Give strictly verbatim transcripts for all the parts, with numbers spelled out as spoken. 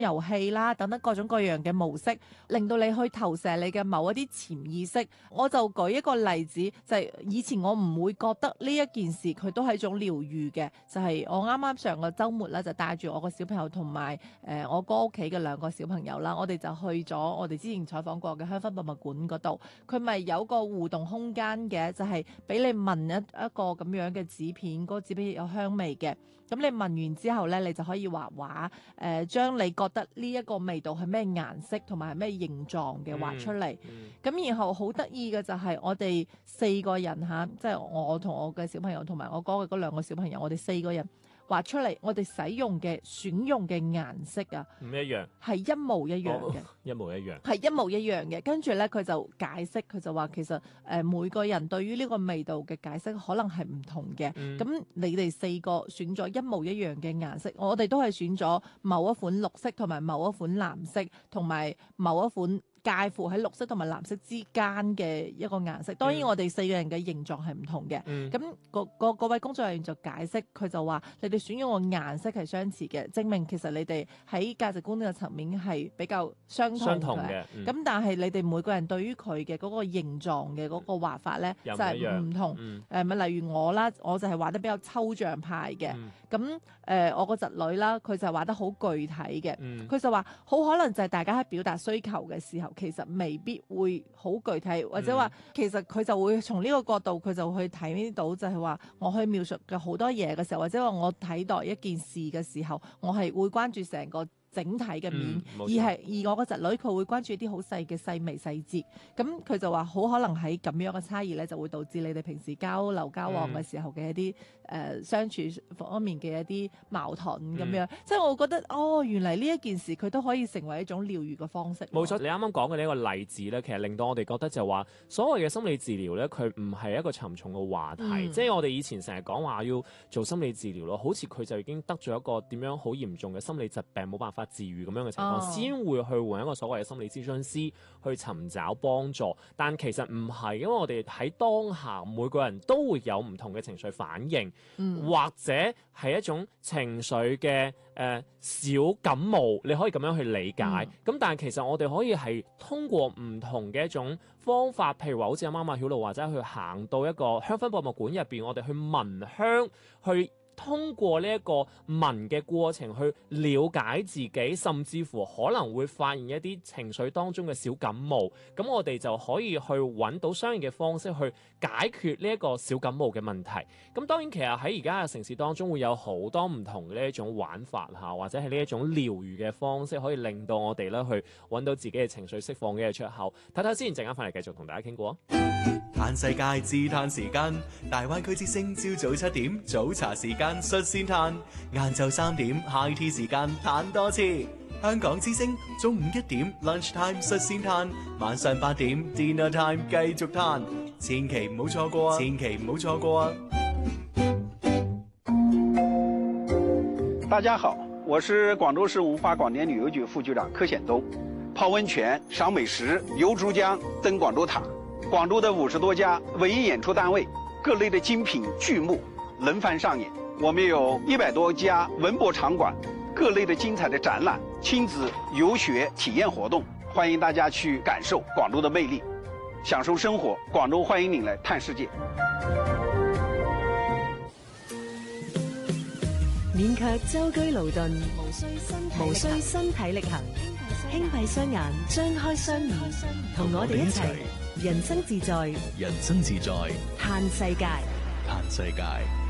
遊戲啦，等等各種各樣嘅模式，令到你去投射你嘅某一啲潛意識。我就舉一個例子，就係、是、以前我唔會覺得呢一件事佢都係一種療愈嘅，就係、是、我啱啱上個週末咧就帶住我個小朋友同埋誒我哥屋企嘅兩個小朋友啦，我哋就去咗我哋之前採訪過嘅香薰博物館嗰度，佢咪有個互動空間嘅，就係、是、俾你聞一一個咁樣嘅紙片，嗰、那個紙片有香味嘅，咁你聞完之後咧，你就可以畫畫，誒、呃、將你覺得呢一個味道係咩顏色同埋係咩形狀嘅畫出嚟。咁、嗯嗯、然後好得意嘅就係我哋四個人嚇，即係我同我嘅小朋友同埋我哥嘅嗰兩個小朋友，我哋四個人畫出嚟，我哋使用嘅選用嘅顏色啊， 唔一樣， 係一模一樣嘅、哦， 一模一樣， 係一模一樣嘅。跟住咧，佢就解釋，佢就話其實誒、呃、每個人對於呢個味道嘅解釋可能係唔同嘅。咁、嗯、你哋四個選咗一模一樣嘅顏色，我哋都係選咗某一款綠色同埋某一款藍色同埋某一款介乎喺綠色同埋藍色之間嘅一個顏色。當然我哋四個人嘅形狀係唔同嘅。咁嗰嗰位工作人員就解釋，佢就話你哋選用嘅顏色係相似嘅，證明其實你哋喺價值觀嘅層面係比較相同嘅。咁、嗯、但係你哋每個人對於佢嘅嗰個形狀嘅嗰個畫法咧就係唔同。誒咪、嗯呃、例如我啦，我就係畫得比較抽象派嘅。咁、嗯、誒、呃、我個侄女啦，佢就畫得好具體嘅。佢、嗯、就話好可能就係大家喺表達需求嘅時候，其實未必會好具體，或者話、嗯、其實佢就會從呢個角度，佢就去睇到就係話我去描述嘅好多嘢嘅時候，或者話我睇待一件事嘅時候，我係會關注成個整體嘅面，嗯、而係而我個侄女佢會關注啲好細嘅細微細節，咁佢就話好可能喺咁樣嘅差異咧，就會導致你哋平時交流交往嘅時候嘅一啲誒、嗯呃、相處方面嘅一啲矛盾咁、嗯、樣，即係我覺得哦，原嚟呢一件事佢都可以成為一種療愈嘅方式。 冇錯，你啱啱講嘅呢一個例子咧，其實令到我哋覺得就話所謂嘅心理治療咧，佢唔係一個沉重嘅話題，嗯、即係我哋以前成日講話要做心理治療咯，好似佢就已經得咗一個點樣好嚴重嘅心理疾病，冇辦法治愈咁樣嘅情況，先、哦、會去換一個所謂嘅心理諮詢師去尋找幫助。但其實唔係，因為我哋喺當下每個人都會有唔同嘅情緒反應，嗯、或者係一種情緒嘅誒、呃、小感冒，你可以咁樣去理解。咁、嗯、但係其實我哋可以係通過唔同嘅一種方法，譬如話好似阿媽媽曉露或者去行到一個香薰博物館入邊，我哋去聞香去。通過呢一個聞嘅過程去了解自己，甚至乎可能會發現一啲情緒當中嘅小感冒，咁我哋就可以去揾到相應嘅方式去解決呢一個小感冒嘅問題。咁當然其實喺而家嘅城市當中會有好多唔同嘅呢一種玩法嚇，或者係呢一種療愈嘅方式，可以令到我哋咧去揾到自己嘅情緒釋放嘅出口。睇睇先，陣間翻嚟繼續同大家傾過。 嘆世界自嘆時間，大灣區之聲朝早七點早茶時間率先嘆，晏晝三點 high tea 時間嘆多次。香港之聲中午一點 lunch time 率先嘆，晚上八點 dinner time 繼續嘆，千祈唔好錯過啊！千祈唔好錯過啊！ 大家好，我是廣州市文化廣電旅遊局副局長柯顯東。泡溫泉、賞美食、遊珠江、登廣州塔，廣州的五十多家文藝演出單位，各類的精品劇目輪番上演。我們有一百多家文博場館，各類的精彩的展覽、親子遊學體驗活動，歡迎大家去感受廣州的魅力，享受生活。廣州歡迎您來探世界。 免卻舟車勞頓，無需身體無需身體力行，輕閉雙眼，張開雙耳，同我哋一齊人生自在， 人生自在， 嘆世界， 嘆世界。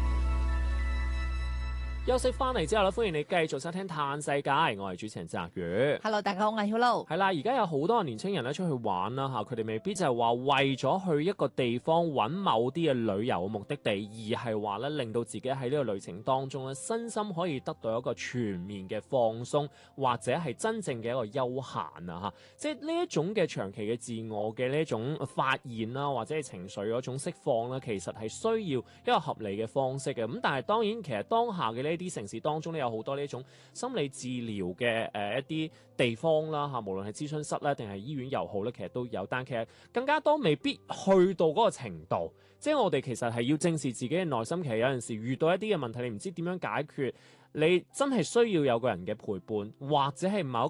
休息翻嚟之後咧，歡迎你繼續收聽《嘆世界》，我係主持人澤宇。 Hello， 大家好，我係曉露。 係啦，而家有好多年青人咧出去玩啦嚇，佢哋未必就係話為咗去一個地方揾某啲嘅旅遊嘅目的地，而係話咧令到自己喺呢個旅程當中咧，身心可以得到一個全面嘅放鬆，或者係真正嘅一個休閒啊嚇。即係呢一種嘅長期嘅自我嘅呢一種發現啦，或者係情緒嗰種釋放咧，其實係需要一個合理嘅方式嘅。咁但係當然，其實當下嘅呢呢啲城市當中咧有好多呢種心理治療嘅誒、呃、一啲地方啦嚇，無論係諮詢室咧定係醫院又好咧，其實都有，但其實更加多未必去到嗰個程度。即係我哋其實係要正視自己嘅內心，其實有陣時遇到一啲嘅問題，你唔知點樣解決。 你真係需要有個人嘅陪伴，或者係某一